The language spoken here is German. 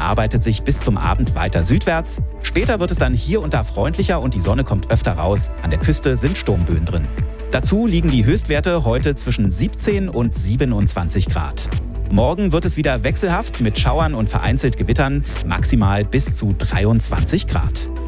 arbeitet sich bis zum Abend weiter südwärts. Später wird es dann hier und da freundlicher und die Sonne kommt öfter raus. An der Küste sind Sturmböen drin. Dazu liegen die Höchstwerte heute zwischen 17 und 27 Grad. Morgen wird es wieder wechselhaft mit Schauern und vereinzelt Gewittern, maximal bis zu 23 Grad.